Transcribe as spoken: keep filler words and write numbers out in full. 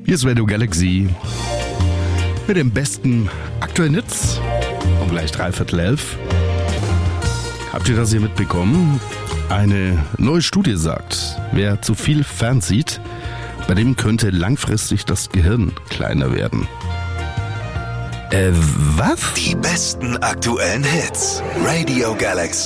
Hier ist Radio Galaxy mit dem besten aktuellen Hits um gleich dreiviertel elf. Habt ihr das hier mitbekommen? Eine neue Studie sagt, wer zu viel fernsieht, bei dem könnte langfristig das Gehirn kleiner werden. Äh, was? Die besten aktuellen Hits. Radio Galaxy.